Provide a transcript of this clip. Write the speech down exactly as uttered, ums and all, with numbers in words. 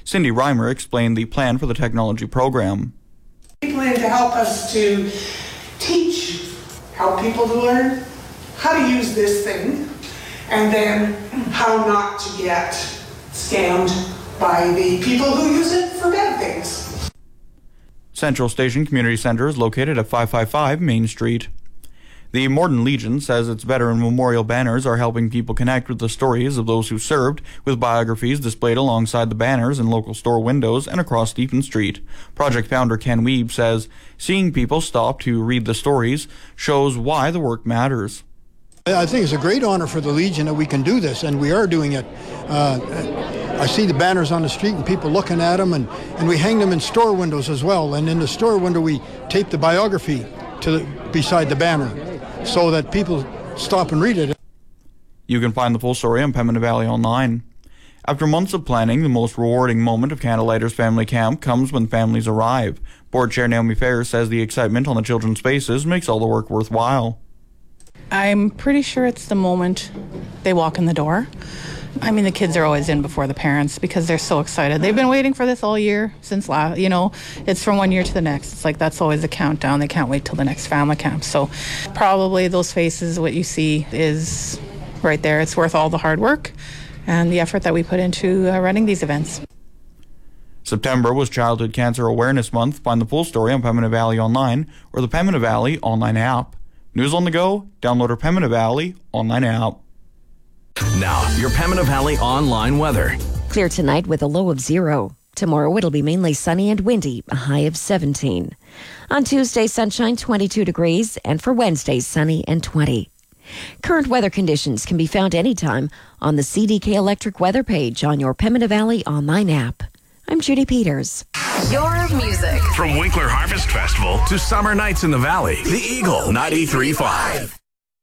Cindy Reimer explained the plan for the technology program. We plan to help us to teach, help people to learn how to use this thing, and then how not to get scammed by the people who use it for bad things. Central Station Community Center is located at five fifty-five Main Street. The Morden Legion says its veteran memorial banners are helping people connect with the stories of those who served, with biographies displayed alongside the banners in local store windows and across Stephen Street. Project founder Ken Weeb says seeing people stop to read the stories shows why the work matters. I think it's a great honor for the Legion that we can do this, and we are doing it. Uh, I see the banners on the street and people looking at them, and, and we hang them in store windows as well. And in the store window, we tape the biography to the, beside the banner so that people stop and read it. You can find the full story on Pembina Valley Online. After months of planning, the most rewarding moment of Candlelighters Family Camp comes when families arrive. Board Chair Naomi Fair says the excitement on the children's faces makes all the work worthwhile. I'm pretty sure it's the moment they walk in the door. I mean, the kids are always in before the parents because they're so excited. They've been waiting for this all year since last, you know, it's from one year to the next. It's like that's always the countdown. They can't wait till the next family camp. So probably those faces, what you see is right there. It's worth all the hard work and the effort that we put into uh, running these events. September was Childhood Cancer Awareness Month. Find the full story on Pembina Valley Online or the Pembina Valley online app. News on the go, download our Pembina Valley online app. Now, your Pembina Valley online weather. Clear tonight with a low of zero. Tomorrow it'll be mainly sunny and windy, a high of seventeen. On Tuesday, sunshine, twenty-two degrees, and for Wednesday, sunny and twenty. Current weather conditions can be found anytime on the C D K Electric weather page on your Pembina Valley online app. I'm Judy Peters. Your music. From Winkler Harvest Festival to summer nights in the valley, the Eagle ninety-three point five.